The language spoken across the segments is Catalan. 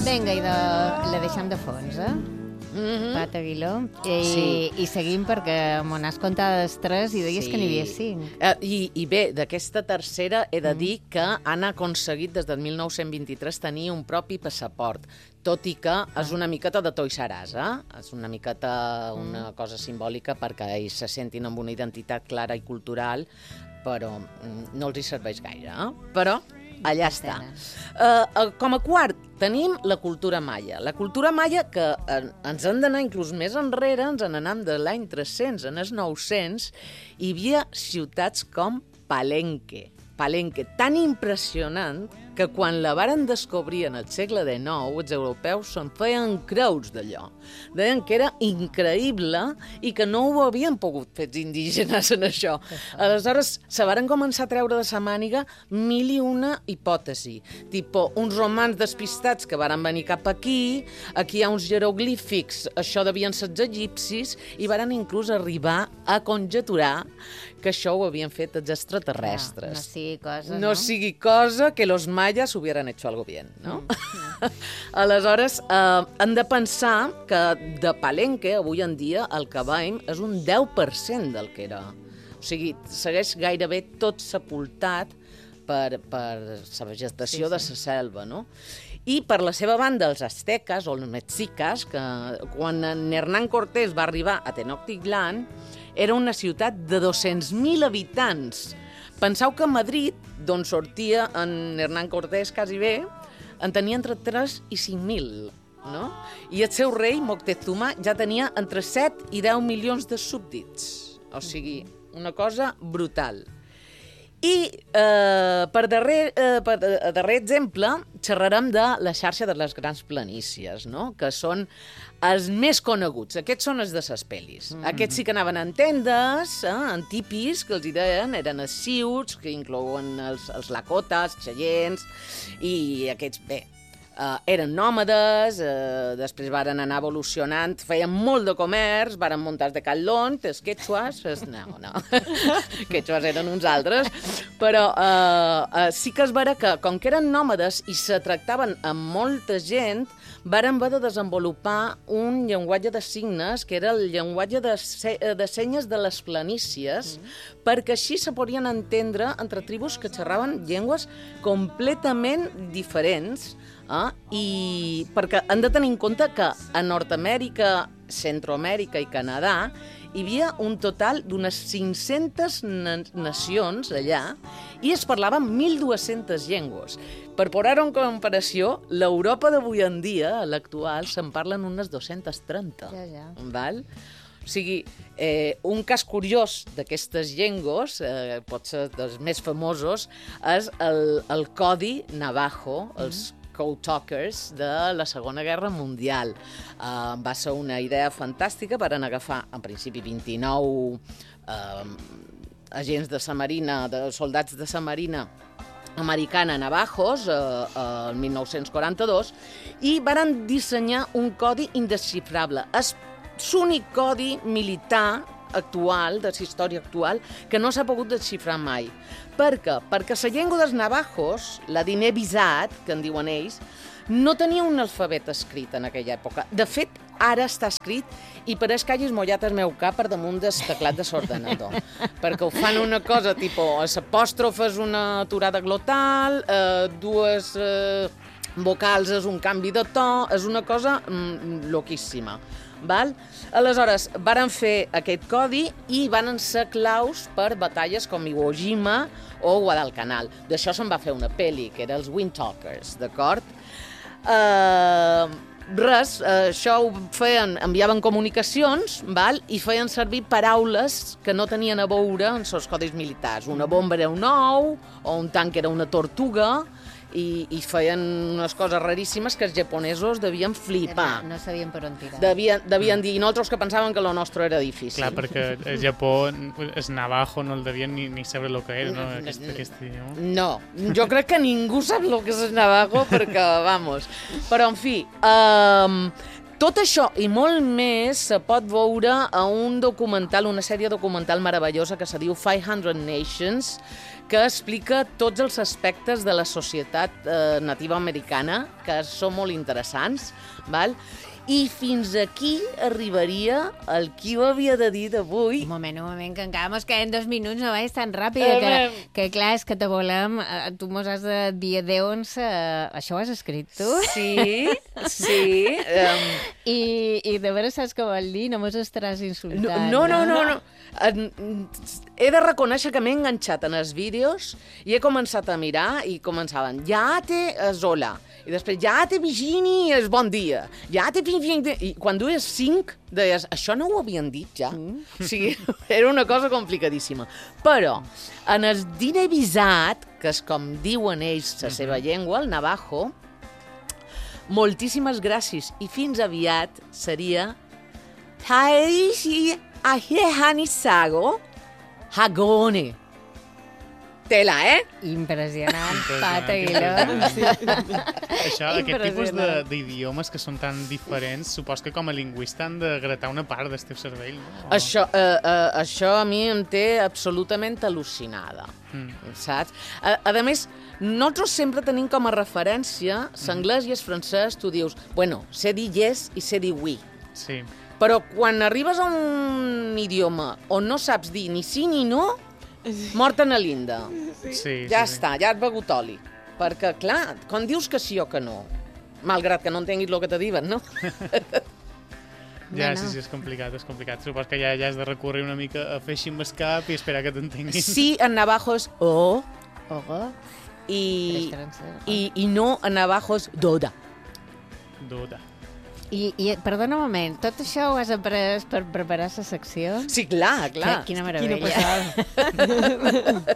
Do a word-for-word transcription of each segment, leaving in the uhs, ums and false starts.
Vinga, i de... la deixem de fons, eh? Mm-hmm. Pat Aguiló. I, sí. I seguim perquè m'ho n'has comptat tres i deies sí. que n'hi havia cinc. Uh, i, I bé, d'aquesta tercera he de mm. dir que han aconseguit des del mil nou-cents vint-i-tres tenir un propi passaport, tot i que ah. és una miqueta de Toys R Us, eh? És una miqueta una mm. cosa simbòlica perquè ells se sentin amb una identitat clara i cultural, però no els hi serveix gaire, eh? Però allà està. Uh, com a quart, tenim la cultura maia. La cultura maia que eh, ens hem d'anar inclús més enrere, ens en anem de l'any tres-cents en els nou-cents, hi havia ciutats com Palenque. Palenque, tan impressionant que quan la varen descobrir en el segle dinou, els europeus se'n feien creus d'allò. Deien que era increïble i que no ho havien pogut fer els indígenes en això. Aleshores, se varen començar a treure de sa màniga mil i una hipòtesi. Tipo, uns romans despistats que varen venir cap aquí, aquí hi ha uns jeroglífics, això devien ser els egipcis, i varen inclús arribar a conjeturar que això ho havien fet els extraterrestres. No, no sigui cosa, no? No sigui cosa que los mayas hubieran hecho algo bien, no? Mm. Aleshores, eh, hem de pensar que de Palenque, avui en dia, el que veiem és un deu per cent del que era. O sigui, segueix gairebé tot sepultat per, per la vegetació sí, sí. de la selva, no? I per la seva banda, els asteques o els mexicas, que quan Hernán Cortés va arribar a Tenochtitlán, era una ciutat de dos-cents mil habitants. Penseu que a Madrid, d'on sortia en Hernán Cortés quasi bé, en tenia entre tres i cinc mil, no? I el seu rei, Moctezuma, ja tenia entre set i deu milions de súbdits. O sigui, una cosa brutal. I eh, per, darrer, eh, per darrer exemple xerrarem de la xarxa de les grans planícies, no? Que són els més coneguts. Aquests són els de ses pel·lis. Mm-hmm. Aquests sí que anaven en tendes, eh, en tipis, que els hi deien, eren els siuts, que inclouen els, els lakotas, xeients, i aquests, bé, Uh, eren nòmades, uh, després varen anar evolucionant, feien molt de comerç, varen muntar de Decathlon, els quechuas, els... no, no, quechuas eren uns altres, però uh, uh, sí que es vera que, com que eren nòmades i se tractaven amb molta gent, varen haver de desenvolupar un llenguatge de signes, que era el llenguatge de, se de senyes de les planícies, mm. perquè així se podien entendre entre tribus que xerraven llengües completament diferents, eh? I perquè han de tenir en compte que a Nord-Amèrica, Centroamèrica i Canadà hi havia un total d'unes cinc-centes na nacions allà i es parlaven mil dues-centes llengües. Per posar-ho en comparació, l'Europa d'avui en dia, l'actual, se'n parlen unes dos-centes trenta. Ja, ja. Val? O sigui, eh, un cas curiós d'aquestes llengües, eh, pot ser dels més famosos, és el, el codi Navajo, els Code Talkers de la Segona Guerra Mundial. Uh, va ser una idea fantàstica per agafar, en principi, vint-i-nou uh, agents de la Marina, de soldats de la Marina americana Navajos, eh, el mil nou-cents quaranta-dos, i varen dissenyar un codi indesxifrable. És l'únic codi militar actual, de la història actual, que no s'ha pogut desxifrar mai. Per què? Perquè la llengua dels navajos, la diné bisat, que en diuen ells, no tenia un alfabet escrit en aquella època. De fet, ara està escrit i pareix que hagis mullat el meu cap per damunt del teclat de l'ordenador. Perquè ho fan una cosa, tipus, l'apòstrof és una aturada glotal, eh, dues eh, vocals és un canvi de to, és una cosa mm, loquíssima. Val? Aleshores, varen fer aquest codi i van ser claus per batalles com Iwo Jima o Guadalcanal. D'això se'n va fer una pel·li, que era els Wind Talkers, d'acord? Uh, res, uh, això ho feien, enviaven comunicacions, val? I feien servir paraules que no tenien a veure en els codis militars. Una bomba era un ou, o un tanc era una tortuga, I, i feien unes coses raríssimes que els japonesos devien flipar. No, no sabien per on tirar. Devien, devien dir, i nosaltres que pensàvem que lo nostre era difícil. Clar, perquè el Japó, el navajo, no el devien ni, ni saber el que era, no? Aquest, aquest idioma. No, jo crec que ningú sap el que és el navajo, perquè, vamos... Però, en fi, um, tot això i molt més se pot veure a un documental, una sèrie documental meravellosa que se diu five hundred Nations, que explica tots els aspectes de la societat eh, nativa americana, que són molt interessants, val? I fins aquí arribaria el qui ho havia de dir d'avui. Un moment, un moment, que encara mos queden dos minuts, no vagis tan ràpid, que, que clar, és que te volem, eh, tu mos has de dir adéu-nos, eh, això ho has escrit tu? Sí, sí. Um... I, I de veres saps què vol dir? No mos estaràs insultant. No, no, no, no. He de reconèixer que m'he enganxat en els vídeos i he començat a mirar i començaven, ja té és hola, i després ja té Virginie és bon dia, ja té fin, fin, i quan dues cinc deies, això no ho havien dit ja? Mm. O sigui, era una cosa complicadíssima. Però en el dinevisat, que és com diuen ells la seva llengua, el navajo, moltíssimes gràcies i fins aviat seria Tairishi Ahehanisago Hagone. Tela, eh? Impressionant, Pat Aguiló. Sí. Això, aquest tipus de- d'idiomes que són tan diferents, supos que com a lingüista han de gratar una part del teu cervell, no? O- Això, eh, eh, això a mi em té absolutament al·lucinada, Mm. saps? A, a més, nosaltres sempre tenim com a referència l'anglès i el francès, tu dius, bueno, sé dir yes i sé dir oui. Sí. Però quan arribes a un idioma on no saps dir ni sí ni no, mort en la linda. Sí, Ja sí, sí. està, ja has begut oli. Perquè, clar, quan dius que sí o que no, malgrat que no entenguis el que te diuen, no? Ja, No, sí, no. sí, és complicat, és complicat. Supos que ja, ja has de recórrer una mica a fer així amb el cap i esperar que t'entenguin. Sí, en navajo és o, Ogo. i, Però és francès. i, i no en navajo és doda. Duda. I, I, perdona un moment, tot això ho has après per preparar la secció? Sí, clar, clar. Que, quina Quina meravella. passada.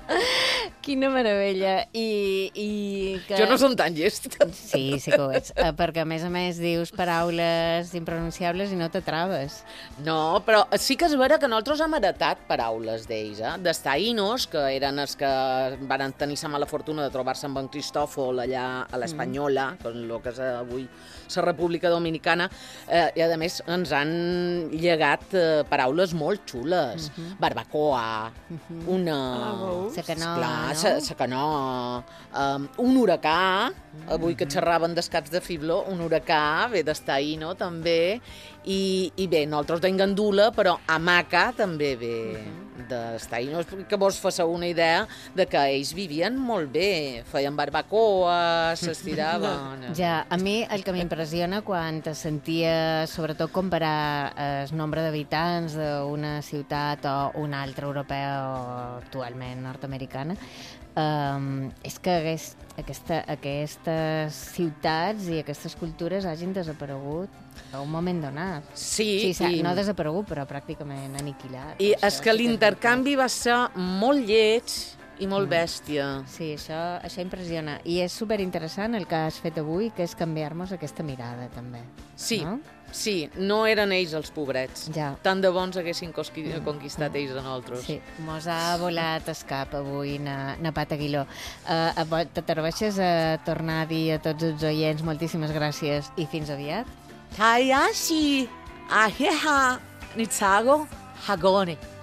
Quina meravella. I, i que... Jo no som tan llest. Sí, sí que ho ets. Eh, perquè, a més a més, dius paraules impronunciables i no te trabes. No, però sí que és vera que nosaltres hem heretat paraules d'ells, eh? Dels taïnos, que eren els que van tenir la mala fortuna de trobar-se amb en Cristòfol allà a l'Espanyola, mm. que és el que és avui la República Dominicana, eh, i a més ens han llegat eh, paraules molt xules. Mm -hmm. Barbacoa, mm -hmm. una... Ah, Se que no, Clar, no? sa, sa que no. Um, un huracà, avui que xerraven dels caps de fibló, un huracà ve d'Estaïno també, i, i bé, nosaltres d'Engandula, però Hamaca també ve d'Estaïno, que vos fasseu una idea de que ells vivien molt bé, feien barbacoa, s'estiraven... Ja, a mi el que m'impressiona quan te sentia, sobretot, comparar el nombre d'habitants d'una ciutat o una altra europea o actualment nord-americana, um, és que hagués, aquesta, aquestes ciutats i aquestes cultures hagin desaparegut a un moment donat. Sí, sí i... no desaparegut, però pràcticament aniquilat. I Això és que sí l'intercanvi va ser molt lleig i molt bèstia. Sí, això, això impressiona. I és superinteressant el que has fet avui, que és canviar-nos aquesta mirada, també. Sí, No? sí, no eren ells els pobrets. Ja. Tant de bons haguessin cosqui- conquistat ells a nosaltres. Sí, mos ha volat el cap avui na, na Pat Aguiló. Uh, T'atreveixes a tornar a dir a tots els oients moltíssimes gràcies i fins aviat? Tayashi, aheha, nitsago, hagone.